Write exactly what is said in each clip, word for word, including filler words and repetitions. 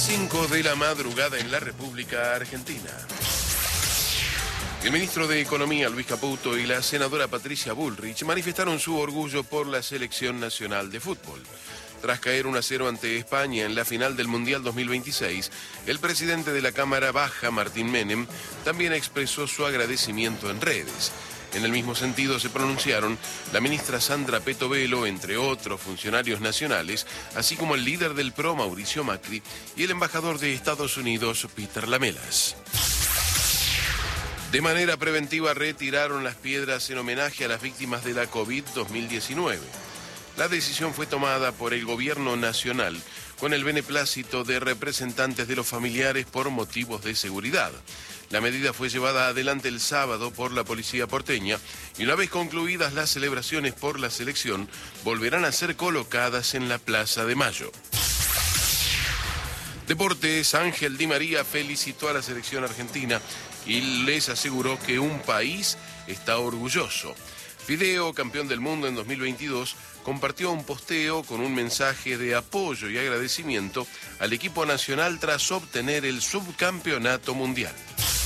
cinco de la madrugada en la República Argentina. El ministro de Economía, Luis Caputo, y la senadora Patricia Bullrich manifestaron su orgullo por la selección nacional de fútbol. Tras caer uno a cero ante España en la final del Mundial dos mil veintiséis, el presidente de la Cámara Baja, Martín Menem, también expresó su agradecimiento en redes. En el mismo sentido se pronunciaron la ministra Sandra Petovelo, entre otros funcionarios nacionales, así como el líder del P R O, Mauricio Macri, y el embajador de Estados Unidos, Peter Lamelas. De manera preventiva retiraron las piedras en homenaje a las víctimas de la COVID dos mil diecinueve. La decisión fue tomada por el gobierno nacional con el beneplácito de representantes de los familiares por motivos de seguridad. La medida fue llevada adelante el sábado por la policía porteña y una vez concluidas las celebraciones por la selección, volverán a ser colocadas en la Plaza de Mayo. Deportes, Ángel Di María felicitó a la selección argentina y les aseguró que un país está orgulloso. Fideo, campeón del mundo en dos mil veintidós, compartió un posteo con un mensaje de apoyo y agradecimiento al equipo nacional tras obtener el subcampeonato mundial.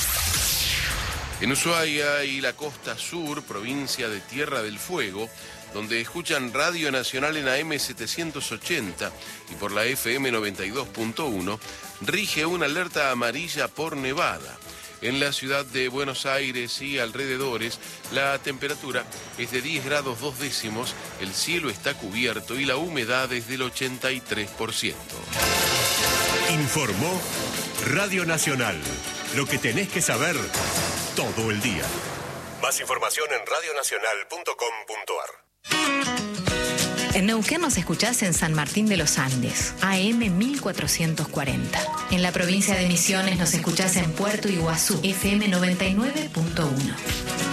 En Ushuaia y la costa sur, provincia de Tierra del Fuego, donde escuchan Radio Nacional en A M setecientos ochenta y por la F M noventa y dos punto uno, rige una alerta amarilla por nevada. En la ciudad de Buenos Aires y alrededores, la temperatura es de diez grados dos décimos, el cielo está cubierto y la humedad es del ochenta y tres por ciento. Informó Radio Nacional. Lo que tenés que saber todo el día. Más información en radio nacional punto com punto ar. En Neuquén nos escuchás en San Martín de los Andes, A M mil cuatrocientos cuarenta. En la provincia de Misiones nos escuchás en Puerto Iguazú, F M noventa y nueve punto uno.